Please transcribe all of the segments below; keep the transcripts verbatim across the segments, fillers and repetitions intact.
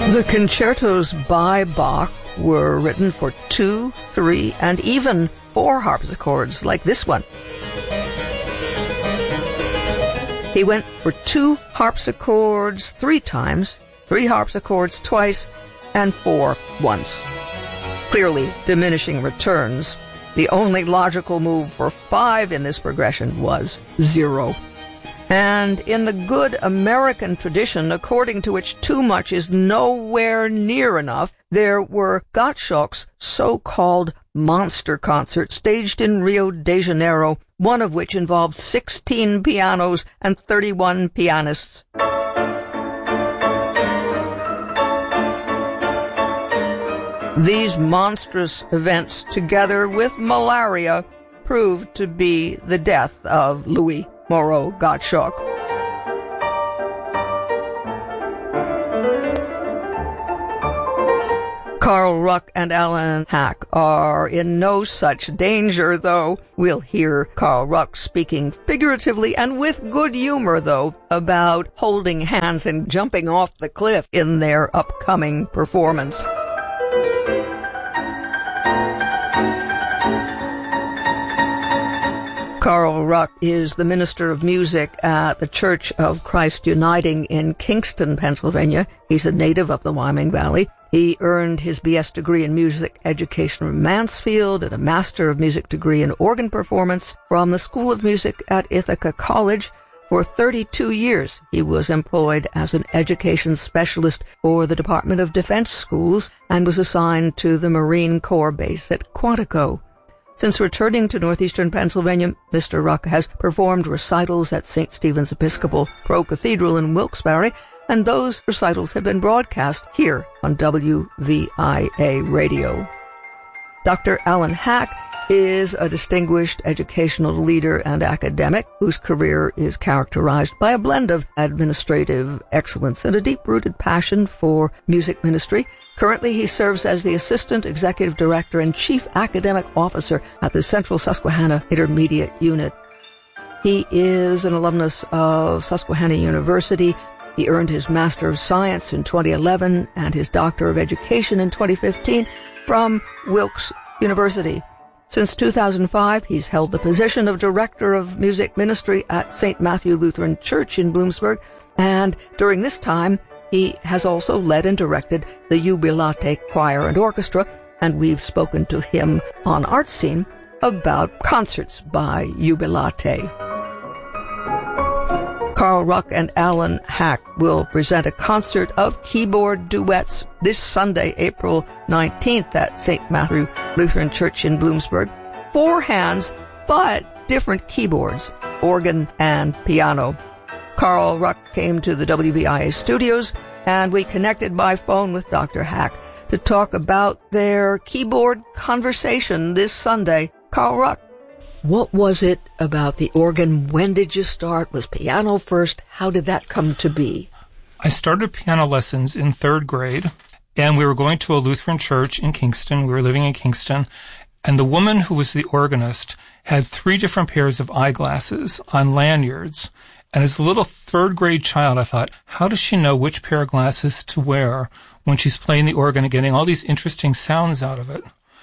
The concertos by Bach were written for two, three, and even four harpsichords, like this one. He went for two harpsichords three times, three harpsichords twice, and four once. Clearly diminishing returns. The only logical move for five in this progression was zero. And in the good American tradition, according to which too much is nowhere near enough, there were Gottschalk's so-called monster concert staged in Rio de Janeiro, one of which involved sixteen pianos and thirty-one pianists. These monstrous events, together with malaria, proved to be the death of Louis Moreau Gottschalk. Carl Ruck and Alan Hack are in no such danger, though. We'll hear Carl Ruck speaking figuratively and with good humor, though, about holding hands and jumping off the cliff in their upcoming performance. Carl Ruck is the minister of music at the Church of Christ Uniting in Kingston, Pennsylvania. He's a native of the Wyoming Valley. He earned his B S degree in music education from Mansfield and a Master of Music degree in organ performance from the School of Music at Ithaca College. For thirty-two years, he was employed as an education specialist for the Department of Defense Schools and was assigned to the Marine Corps base at Quantico. Since returning to northeastern Pennsylvania, Mister Ruck has performed recitals at Saint Stephen's Episcopal Pro Cathedral in Wilkes-Barre, and those recitals have been broadcast here on W V I A Radio. Doctor Alan Hack is a distinguished educational leader and academic whose career is characterized by a blend of administrative excellence and a deep-rooted passion for music ministry. Currently, he serves as the Assistant Executive Director and Chief Academic Officer at the Central Susquehanna Intermediate Unit. He is an alumnus of Susquehanna University. He earned his Master of Science in twenty eleven and his Doctor of Education in twenty fifteen from Wilkes University. Since two thousand five, he's held the position of Director of Music Ministry at Saint Matthew Lutheran Church in Bloomsburg, and during this time, he has also led and directed the Jubilate Choir and Orchestra, and we've spoken to him on Art Scene about concerts by Jubilate. Carl Ruck and Alan Hack will present a concert of keyboard duets this Sunday, April nineteenth at Saint Matthew Lutheran Church in Bloomsburg. Four hands, but different keyboards, organ and piano. Carl Ruck came to the W V I A studios, and we connected by phone with Doctor Hack to talk about their keyboard conversation this Sunday. Carl Ruck. What was it about the organ? When did you start? Was piano first? How did that come to be? I started piano lessons in third grade, and we were going to a Lutheran church in Kingston. We were living in Kingston, and the woman who was the organist had three different pairs of eyeglasses on lanyards. And as a little third grade child, I thought, how does she know which pair of glasses to wear when she's playing the organ and getting all these interesting sounds out of it?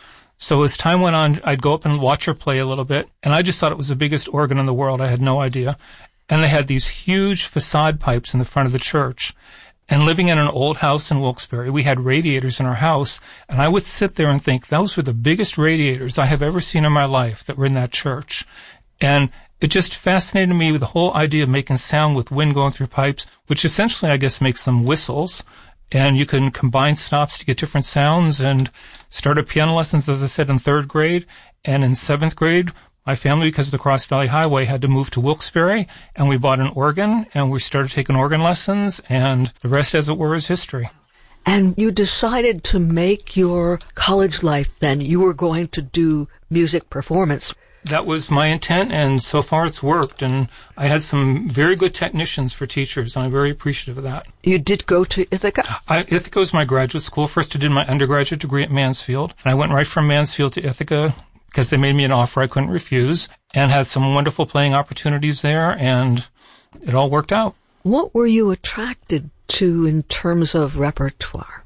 So as time went on, I'd go up and watch her play a little bit, and I just thought it was the biggest organ in the world. I had no idea. And they had these huge facade pipes in the front of the church. And living in an old house in Wilkes-Barre, we had radiators in our house, and I would sit there and think, those were the biggest radiators I have ever seen in my life that were in that church. And it just fascinated me with the whole idea of making sound with wind going through pipes, which essentially, I guess, makes them whistles. And you can combine stops to get different sounds, and started piano lessons, as I said, in third grade. And in seventh grade, my family, because of the Cross Valley Highway, had to move to Wilkes-Barre, and we bought an organ, and we started taking organ lessons, and the rest, as it were, is history. And you decided to make your college life then. You were going to do music performance. That was my intent, and so far it's worked. And I had some very good technicians for teachers, and I'm very appreciative of that. You did go to Ithaca? I, Ithaca was my graduate school. First I did my undergraduate degree at Mansfield, and I went right from Mansfield to Ithaca because they made me an offer I couldn't refuse, and had some wonderful playing opportunities there, and it all worked out. What were you attracted to in terms of repertoire?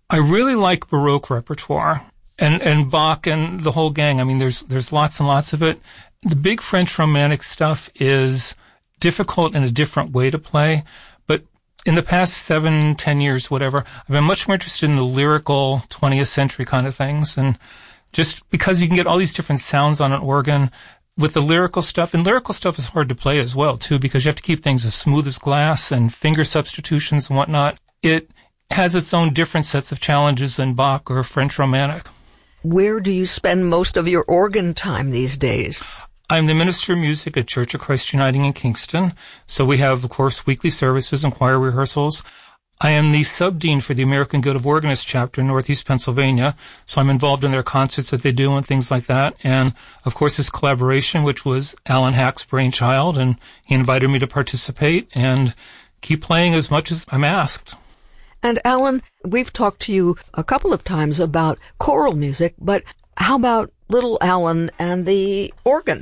I really like Baroque repertoire and, and Bach and the whole gang. I mean, there's, there's lots and lots of it. The big French Romantic stuff is difficult in a different way to play, but in the past seven, ten years, whatever, I've been much more interested in the lyrical twentieth century kind of things. And just because you can get all these different sounds on an organ with the lyrical stuff, and lyrical stuff is hard to play as well, too, because you have to keep things as smooth as glass and finger substitutions and whatnot. It has its own different sets of challenges than Bach or French Romantic. Where do you spend most of your organ time these days? I'm the minister of music at Church of Christ Uniting in Kingston. So we have, of course, weekly services and choir rehearsals. I am the sub-dean for the American Guild of Organists chapter in Northeast Pennsylvania. So I'm involved in their concerts that they do and things like that. And, of course, this collaboration, which was Alan Hack's brainchild, and he invited me to participate and keep playing as much as I'm asked. And Alan, we've talked to you a couple of times about choral music, but how about little Alan and the organ?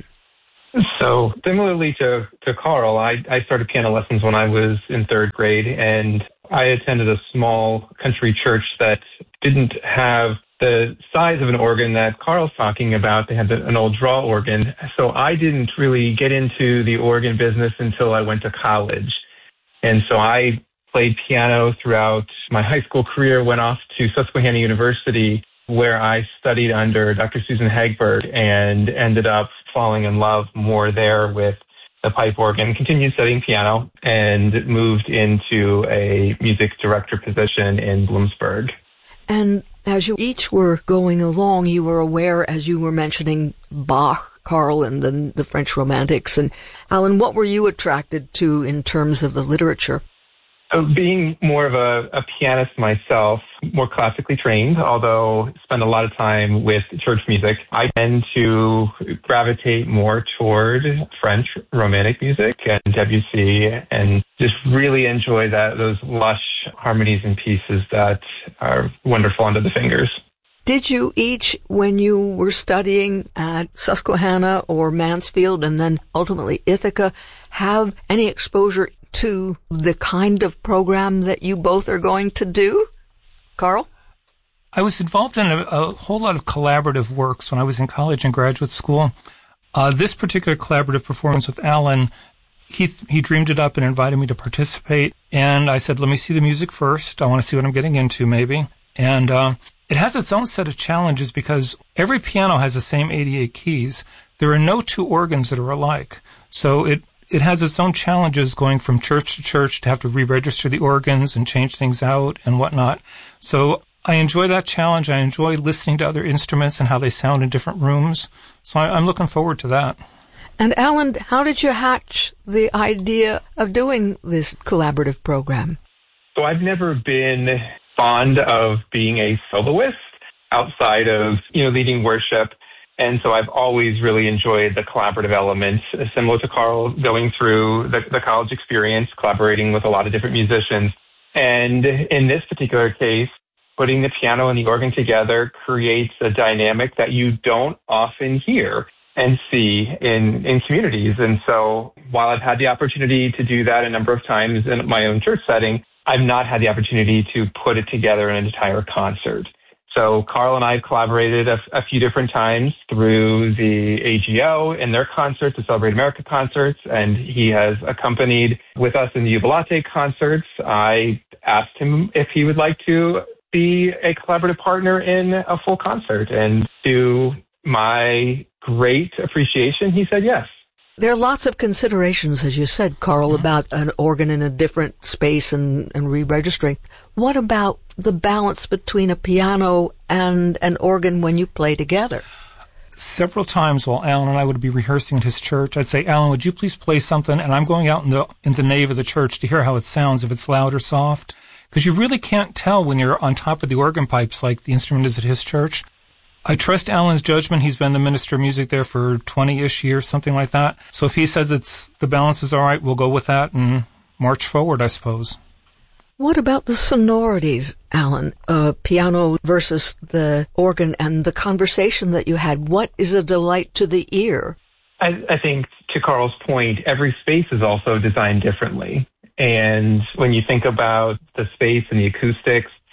So similarly to, to Carl, I, I started piano lessons when I was in third grade, and I attended a small country church that didn't have the size of an organ that Carl's talking about. They had an old draw organ. So I didn't really get into the organ business until I went to college. And so I played piano throughout my high school career, went off to Susquehanna University, where I studied under Doctor Susan Hagberg and ended up falling in love more there with the pipe organ, continued studying piano, and moved into a music director position in Bloomsburg. And as you each were going along, you were aware, as you were mentioning, Bach, Carl, and then the French Romantics. And Alan, what were you attracted to in terms of the literature? So being more of a, a pianist myself, more classically trained, although spend a lot of time with church music, I tend to gravitate more toward French Romantic music and Debussy, and just really enjoy that those lush harmonies and pieces that are wonderful under the fingers. Did you each, when you were studying at Susquehanna or Mansfield and then ultimately Ithaca, have any exposure to the kind of program that you both are going to do? Carl? I was involved in a, a whole lot of collaborative works when I was in college and graduate school. Uh, this particular collaborative performance with Alan, he he dreamed it up and invited me to participate. And I said, let me see the music first. I want to see what I'm getting into, maybe. And uh, it has its own set of challenges because every piano has the same eighty-eight keys. There are no two organs that are alike. So it It has its own challenges going from church to church to have to re-register the organs and change things out and whatnot. So I enjoy that challenge. I enjoy listening to other instruments and how they sound in different rooms. So I, I'm looking forward to that. And Alan, how did you hatch the idea of doing this collaborative program? So I've never been fond of being a soloist outside of, you know, leading worship. And so I've always really enjoyed the collaborative elements, similar to Carl, going through the, the college experience, collaborating with a lot of different musicians. And in this particular case, putting the piano and the organ together creates a dynamic that you don't often hear and see in, in communities. And so while I've had the opportunity to do that a number of times in my own church setting, I've not had the opportunity to put it together in an entire concert. So Carl and I have collaborated a, a few different times through the A G O in their concerts, the Celebrate America concerts, and he has accompanied with us in the Jubilate concerts. I asked him if he would like to be a collaborative partner in a full concert, and to my great appreciation, he said yes. There are lots of considerations, as you said, Carl, about an organ in a different space and, and re-registering. What about the balance between a piano and an organ when you play together? Several times while Alan and I would be rehearsing at his church, I'd say, Alan, would you please play something? And I'm going out in the in the nave of the church to hear how it sounds, if it's loud or soft. Because you really can't tell when you're on top of the organ pipes like the instrument is at his church. I trust Alan's judgment. He's been the minister of music there for twenty-ish years, something like that. So if he says it's the balance is all right, we'll go with that and march forward, I suppose. What about the sonorities, Alan? Uh, piano versus the organ and the conversation that you had. What is a delight to the ear? I, I think, to Carl's point, every space is also designed differently. And when you think about the space and the acoustics,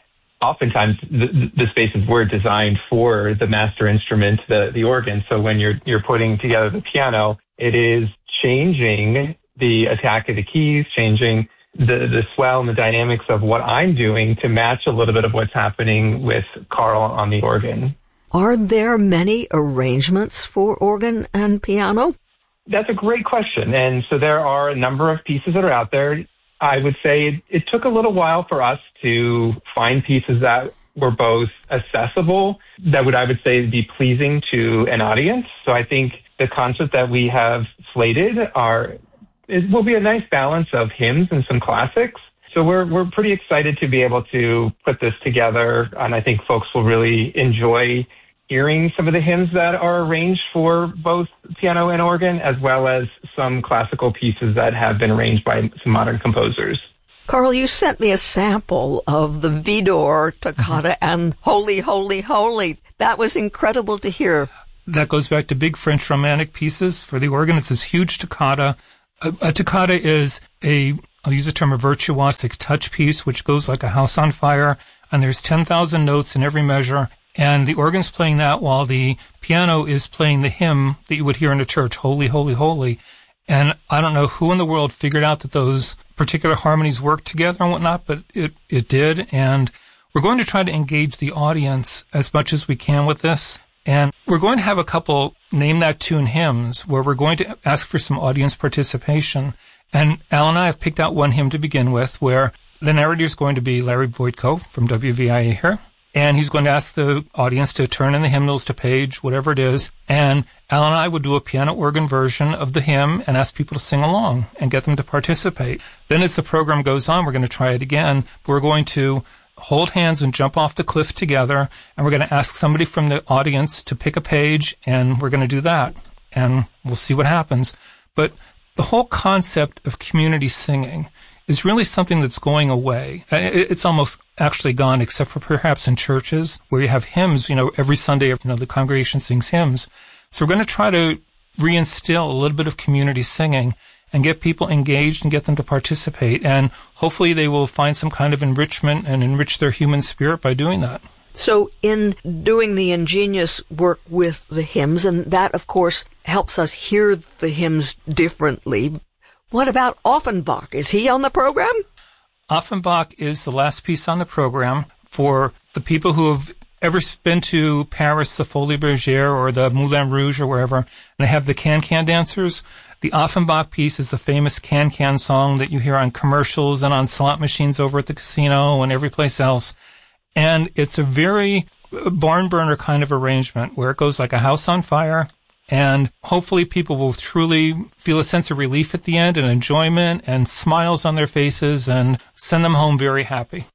oftentimes the, the spaces were designed for the master instrument, the, the organ. So when you're, you're putting together the piano, it is changing the attack of the keys, changing the, the swell and the dynamics of what I'm doing to match a little bit of what's happening with Carl on the organ. Are there many arrangements for organ and piano? That's a great question. And so there are a number of pieces that are out there. I would say it, it took a little while for us to find pieces that were both accessible, that would, I would say, be pleasing to an audience. So I think the concerts that we have slated are, it will be a nice balance of hymns and some classics. So we're, we're pretty excited to be able to put this together. And I think folks will really enjoy hearing some of the hymns that are arranged for both piano and organ, as well as some classical pieces that have been arranged by some modern composers. Carl, you sent me a sample of the Widor toccata and Holy, Holy, Holy. That was incredible to hear. That goes back to big French romantic pieces. For the organ, it's this huge toccata. A, a toccata is a, I'll use the term, a virtuosic touch piece, which goes like a house on fire, and there's ten thousand notes in every measure. And the organ's playing that while the piano is playing the hymn that you would hear in a church, Holy, Holy, Holy. And I don't know who in the world figured out that those particular harmonies worked together and whatnot, but it, it did. And we're going to try to engage the audience as much as we can with this. And we're going to have a couple Name That Tune hymns where we're going to ask for some audience participation. And Al and I have picked out one hymn to begin with where the narrator is going to be Larry Voitko from W V I A here. And he's going to ask the audience to turn in the hymnals to page, whatever it is. And Al and I would do a piano organ version of the hymn and ask people to sing along and get them to participate. Then as the program goes on, we're going to try it again. We're going to hold hands and jump off the cliff together. And we're going to ask somebody from the audience to pick a page. And we're going to do that. And we'll see what happens. But the whole concept of community singing is really something that's going away. It's almost actually gone, except for perhaps in churches where you have hymns, you know, every Sunday, you know, the congregation sings hymns. So we're going to try to reinstill a little bit of community singing and get people engaged and get them to participate. And hopefully they will find some kind of enrichment and enrich their human spirit by doing that. So in doing the ingenious work with the hymns, and that, of course, helps us hear the hymns differently, what about Offenbach? Is he on the program? Offenbach is the last piece on the program. For the people who have ever been to Paris, the Folies Bergère or the Moulin Rouge or wherever, and they have the can-can dancers, the Offenbach piece is the famous can-can song that you hear on commercials and on slot machines over at the casino and every place else. And it's a very barn burner kind of arrangement where it goes like a house on fire. And hopefully people will truly feel a sense of relief at the end and enjoyment and smiles on their faces and send them home very happy.